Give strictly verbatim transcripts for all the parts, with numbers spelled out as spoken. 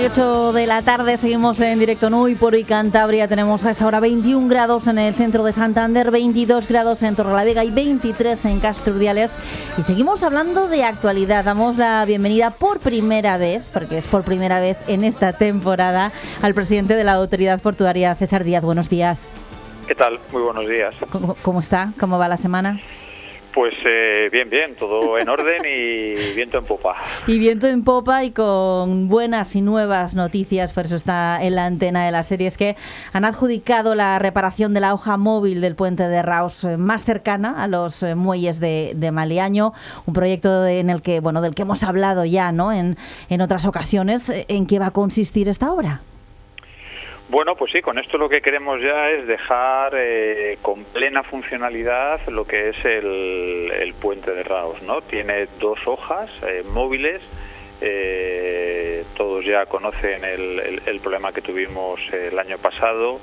y ocho de la tarde, seguimos en directo en Hoy por Hoy Cantabria. Tenemos a esta hora veintiún grados en el centro de Santander, veintidós grados en Torrelavega y veintitrés en Castro Urdiales. Y seguimos hablando de actualidad. Damos la bienvenida por primera vez, porque es por primera vez en esta temporada, al presidente de la Autoridad Portuaria, César Díaz. Buenos días. ¿Qué tal? Muy buenos días. ¿Cómo, cómo está? ¿Cómo va la semana? Pues eh, bien, bien, todo en orden y viento en popa. Y viento en popa y con buenas y nuevas noticias, por eso está en la antena de la serie. Es que han adjudicado la reparación de la hoja móvil del puente de Raus más cercana a los muelles de, de Maliaño, un proyecto en el que, bueno, del que hemos hablado ya, ¿no? En, en otras ocasiones. ¿En qué va a consistir esta obra? Bueno, pues sí, con esto lo que queremos ya es dejar eh, con plena funcionalidad lo que es el, el puente de Raus, ¿no? Tiene dos hojas eh, móviles, eh, todos ya conocen el, el, el problema que tuvimos el año pasado,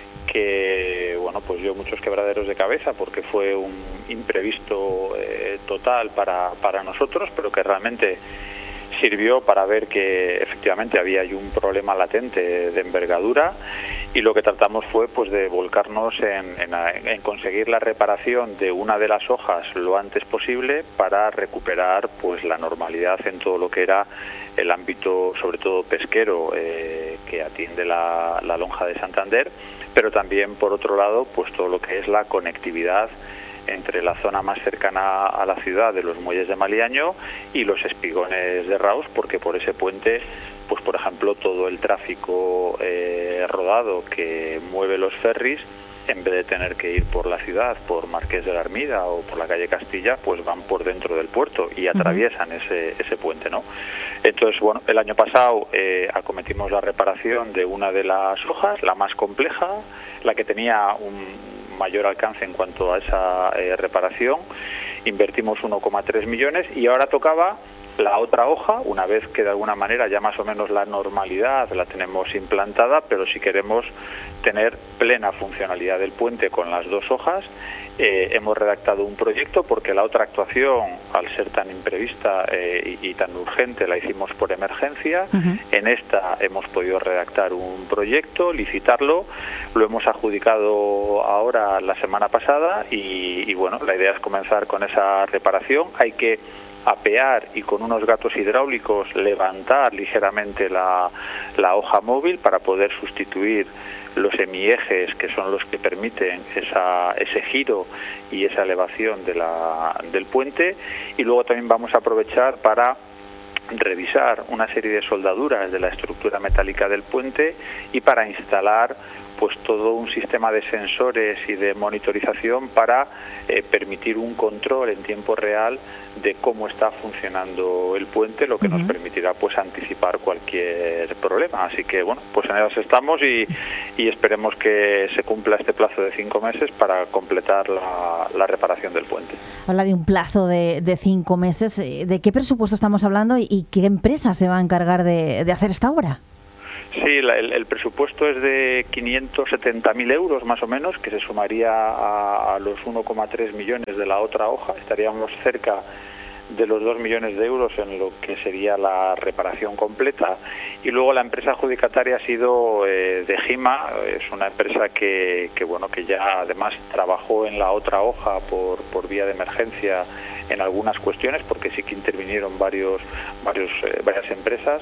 que bueno, pues dio muchos quebraderos de cabeza porque fue un imprevisto eh, total para, para nosotros, pero que realmente sirvió para ver que efectivamente había ahí un problema latente de envergadura, y lo que tratamos fue pues de volcarnos en, en, en conseguir la reparación de una de las hojas lo antes posible para recuperar pues la normalidad en todo lo que era el ámbito, sobre todo pesquero, eh, que atiende la, la lonja de Santander, pero también por otro lado pues todo lo que es la conectividad entre la zona más cercana a la ciudad de los muelles de Maliaño y los espigones de Raus, porque por ese puente, pues por ejemplo, todo el tráfico eh, rodado que mueve los ferries, en vez de tener que ir por la ciudad, por Marqués de la Armida o por la calle Castilla, pues van por dentro del puerto y atraviesan uh-huh. ese, ese puente, ¿no? Entonces, bueno, el año pasado eh, acometimos la reparación de una de las hojas, la más compleja, la que tenía un mayor alcance en cuanto a esa eh, reparación. Invertimos uno coma tres millones y ahora tocaba la otra hoja, una vez que de alguna manera ya más o menos la normalidad la tenemos implantada, pero si queremos tener plena funcionalidad del puente con las dos hojas, eh, hemos redactado un proyecto porque la otra actuación, al ser tan imprevista eh, y, y tan urgente, la hicimos por emergencia. Uh-huh. En esta hemos podido redactar un proyecto, licitarlo, lo hemos adjudicado ahora la semana pasada y, y bueno, la idea es comenzar con esa reparación. Hay que apear y con unos gatos hidráulicos levantar ligeramente la, la hoja móvil para poder sustituir los semiejes, que son los que permiten esa, ese giro y esa elevación de la, del puente, y luego también vamos a aprovechar para revisar una serie de soldaduras de la estructura metálica del puente y para instalar pues todo un sistema de sensores y de monitorización para eh, permitir un control en tiempo real de cómo está funcionando el puente, lo que uh-huh. nos permitirá pues anticipar cualquier problema. Así que bueno, pues en ellas estamos y, y esperemos que se cumpla este plazo de cinco meses para completar la, la reparación del puente. Habla de un plazo de, de cinco meses. ¿De qué presupuesto estamos hablando y, y qué empresa se va a encargar de, de hacer esta obra? Sí, la, el, el presupuesto es de quinientos setenta mil euros más o menos, que se sumaría a, a los uno coma tres millones de la otra hoja. Estaríamos cerca de los dos millones de euros en lo que sería la reparación completa. Y luego la empresa adjudicataria ha sido eh, de Gima, es una empresa que, que bueno que ya además trabajó en la otra hoja por, por vía de emergencia en algunas cuestiones, porque sí que intervinieron varios, varios eh, varias empresas.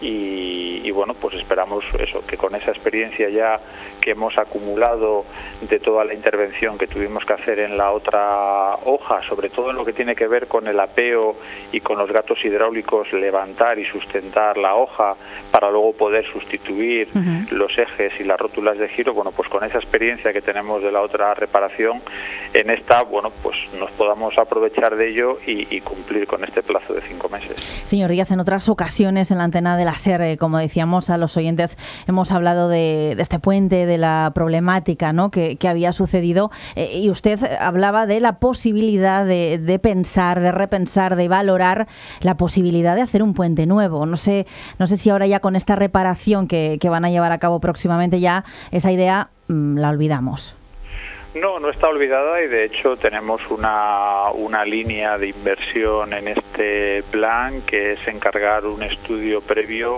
Y, y bueno, pues esperamos eso, que con esa experiencia ya que hemos acumulado de toda la intervención que tuvimos que hacer en la otra hoja, sobre todo en lo que tiene que ver con el apeo y con los gatos hidráulicos, levantar y sustentar la hoja para luego poder sustituir uh-huh. los ejes y las rótulas de giro, bueno, pues con esa experiencia que tenemos de la otra reparación, en esta, bueno, pues nos podamos aprovechar de ello y, y cumplir con este plazo de cinco meses. Señor Díaz, en otras ocasiones en la antena de la SER, como decíamos a los oyentes, hemos hablado de, de este puente, de la problemática, ¿no? que, que había sucedido, eh, y usted hablaba de la posibilidad de, de pensar, de repensar, de valorar la posibilidad de hacer un puente nuevo. No sé, no sé si ahora ya con esta reparación que, que van a llevar a cabo próximamente ya esa idea mmm, la olvidamos. No, no está olvidada y de hecho tenemos una, una línea de inversión en este plan que es encargar un estudio previo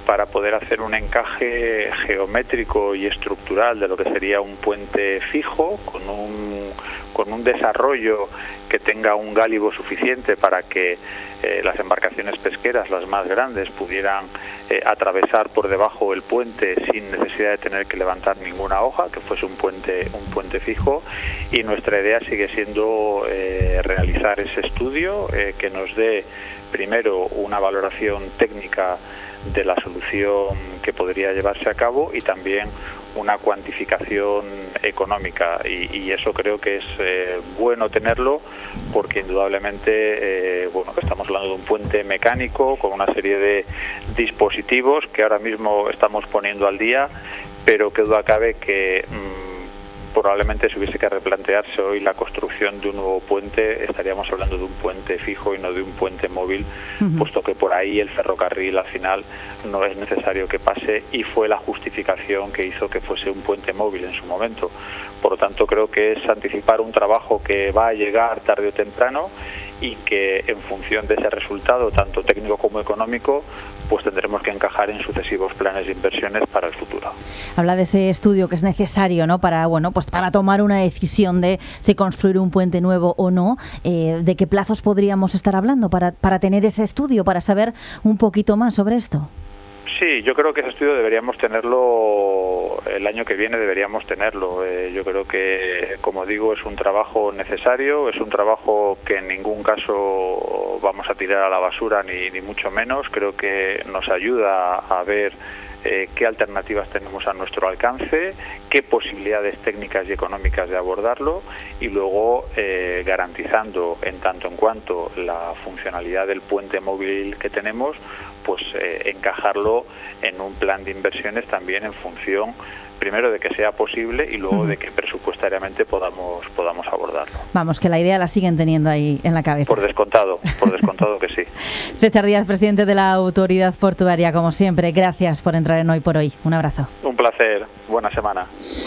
para poder hacer un encaje geométrico y estructural de lo que sería un puente fijo, con un, con un desarrollo que tenga un gálibo suficiente para que eh, las embarcaciones pesqueras, las más grandes, pudieran eh, atravesar por debajo el puente sin necesidad de tener que levantar ninguna hoja, que fuese un puente, un puente fijo. Y nuestra idea sigue siendo eh, realizar ese estudio eh, que nos dé primero una valoración técnica de la solución que podría llevarse a cabo y también una cuantificación económica, y, y eso creo que es eh, bueno tenerlo, porque indudablemente eh, bueno, estamos hablando de un puente mecánico con una serie de dispositivos que ahora mismo estamos poniendo al día, pero que duda cabe que mmm, probablemente si hubiese que replantearse hoy la construcción de un nuevo puente, estaríamos hablando de un puente fijo y no de un puente móvil, uh-huh. puesto que por ahí el ferrocarril al final no es necesario que pase, y fue la justificación que hizo que fuese un puente móvil en su momento. Por lo tanto, creo que es anticipar un trabajo que va a llegar tarde o temprano, y que en función de ese resultado, tanto técnico como económico, pues tendremos que encajar en sucesivos planes de inversiones para el futuro. Habla de ese estudio que es necesario, ¿no?, para bueno, pues para tomar una decisión de si construir un puente nuevo o no. Eh, ¿De qué plazos podríamos estar hablando para, para tener ese estudio, para saber un poquito más sobre esto? Sí, yo creo que ese estudio deberíamos tenerlo el año que viene, deberíamos tenerlo. Eh, yo creo que, como digo, es un trabajo necesario, es un trabajo que en ningún caso vamos a tirar a la basura, ni, ni mucho menos. Creo que nos ayuda a ver eh, qué alternativas tenemos a nuestro alcance, qué posibilidades técnicas y económicas de abordarlo, y luego eh, garantizando en tanto en cuanto la funcionalidad del puente móvil que tenemos, pues eh, encajarlo en un plan de inversiones también en función, primero, de que sea posible y luego uh-huh. de que presupuestariamente podamos podamos abordarlo. Vamos, que la idea la siguen teniendo ahí en la cabeza. Por descontado, por descontado que sí. César Díaz, presidente de la Autoridad Portuaria, como siempre, gracias por entrar en Hoy por Hoy. Un abrazo. Un placer. Buena semana.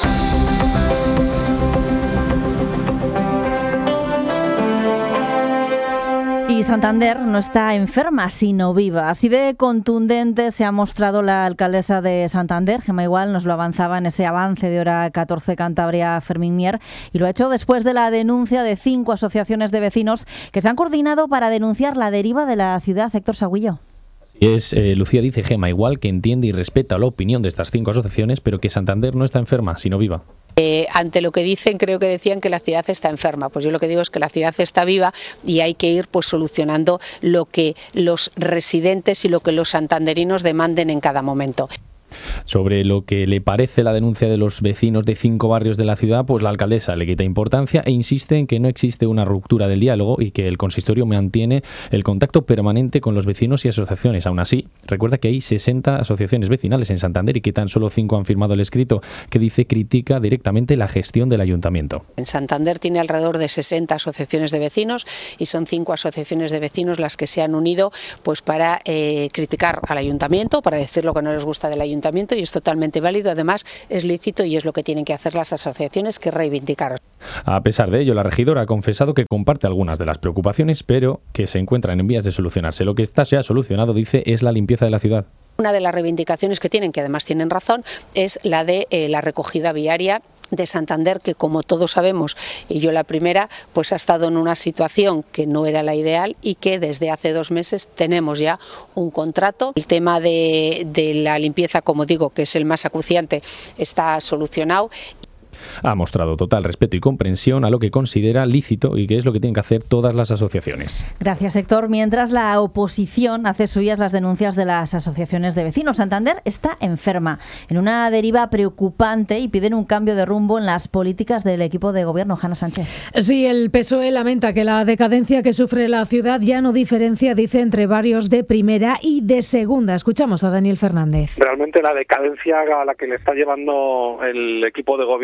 Y Santander no está enferma, sino viva. Así de contundente se ha mostrado la alcaldesa de Santander, Gemma Igual, nos lo avanzaba en ese avance de Hora catorce Cantabria, Fermín Mier, y lo ha hecho después de la denuncia de cinco asociaciones de vecinos que se han coordinado para denunciar la deriva de la ciudad. Héctor Sagüillo. Es, eh, Lucía dice Gemma Igual que entiende y respeta la opinión de estas cinco asociaciones, pero que Santander no está enferma, sino viva. Eh, ante lo que dicen, creo que decían que la ciudad está enferma. Pues yo lo que digo es que la ciudad está viva y hay que ir pues solucionando lo que los residentes y lo que los santanderinos demanden en cada momento. Sobre lo que le parece la denuncia de los vecinos de cinco barrios de la ciudad, pues la alcaldesa le quita importancia e insiste en que no existe una ruptura del diálogo y que el consistorio mantiene el contacto permanente con los vecinos y asociaciones. Aún así, recuerda que hay sesenta asociaciones vecinales en Santander y que tan solo cinco han firmado el escrito que dice critica directamente la gestión del ayuntamiento. En Santander tiene alrededor de sesenta asociaciones de vecinos y son cinco asociaciones de vecinos las que se han unido pues para eh, criticar al ayuntamiento, para decir lo que no les gusta del ayuntamiento, y es totalmente válido, además es lícito y es lo que tienen que hacer las asociaciones, que reivindicar. A pesar de ello, la regidora ha confesado que comparte algunas de las preocupaciones, pero que se encuentran en vías de solucionarse. Lo que está ya solucionado, dice, es la limpieza de la ciudad. Una de las reivindicaciones que tienen, que además tienen razón, es la de eh, la recogida viaria de Santander, que como todos sabemos, y yo la primera, pues ha estado en una situación que no era la ideal y que desde hace dos meses tenemos ya un contrato. El tema de, de la limpieza, como digo, que es el más acuciante, está solucionado. Ha mostrado total respeto y comprensión a lo que considera lícito y que es lo que tienen que hacer todas las asociaciones. Gracias, Héctor. Mientras la oposición hace suyas las denuncias de las asociaciones de vecinos, Santander está enferma, en una deriva preocupante, y piden un cambio de rumbo en las políticas del equipo de gobierno. Hanna Sánchez. Sí, el P S O E lamenta que la decadencia que sufre la ciudad ya no diferencia, dice, entre barrios de primera y de segunda. Escuchamos a Daniel Fernández. Realmente la decadencia a la que le está llevando el equipo de gobierno a nuestra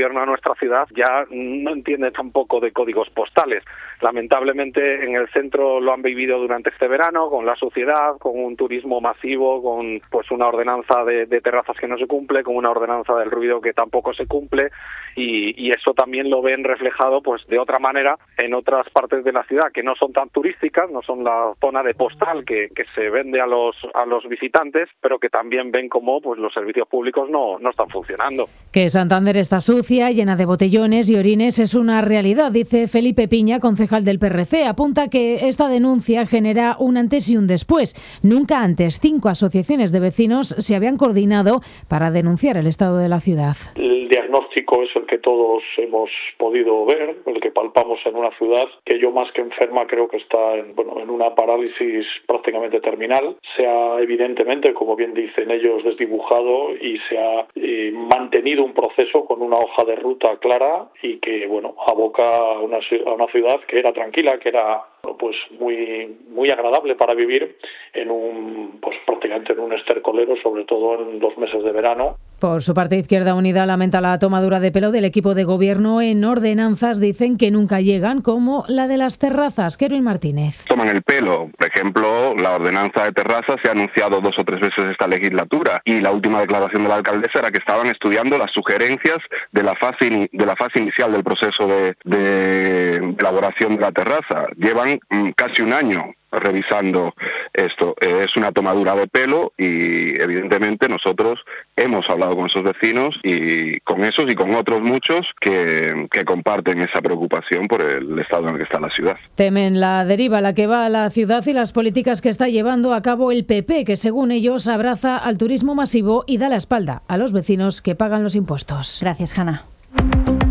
nuestra ciudad ya no entiende tampoco de códigos postales. Lamentablemente en el centro lo han vivido durante este verano, con la suciedad, con un turismo masivo, con pues una ordenanza de, de terrazas que no se cumple, con una ordenanza del ruido que tampoco se cumple, y, y eso también lo ven reflejado pues de otra manera en otras partes de la ciudad que no son tan turísticas, no son la zona de postal que, que se vende a los a los visitantes, pero que también ven cómo pues los servicios públicos no, no están funcionando. Que Santander está sucia, llena de botellones y orines es una realidad, dice Felipe Piña, concejal del P R C. Apunta que esta denuncia genera un antes y un después. Nunca antes cinco asociaciones de vecinos se habían coordinado para denunciar el estado de la ciudad. El diagnóstico es el que todos hemos podido ver, el que palpamos en una ciudad que yo más que enferma creo que está en, bueno, en una parálisis prácticamente terminal. Se ha evidentemente, como bien dicen ellos, desdibujado y se ha eh, mantenido un proceso con una hoja de ruta clara y que bueno aboca a una, a una ciudad que era tranquila, que era pues muy muy agradable para vivir en un pues prácticamente en un estercolero, sobre todo en los meses de verano. Por su parte, Izquierda Unida lamenta la tomadura de pelo del equipo de gobierno en ordenanzas. Dicen que nunca llegan, como la de las terrazas. Kerwin Martínez. Toman el pelo. Por ejemplo, la ordenanza de terrazas se ha anunciado dos o tres veces esta legislatura y la última declaración de la alcaldesa era que estaban estudiando las sugerencias de la fase de la fase inicial del proceso de, de elaboración de la terraza. Llevan mm, casi un año revisando esto. Eh, es una tomadura de pelo y evidentemente nosotros hemos hablado con esos vecinos y con esos y con otros muchos que, que comparten esa preocupación por el estado en el que está la ciudad. Temen la deriva a la que va la ciudad y las políticas que está llevando a cabo el P P, que según ellos abraza al turismo masivo y da la espalda a los vecinos que pagan los impuestos. Gracias, Hanna.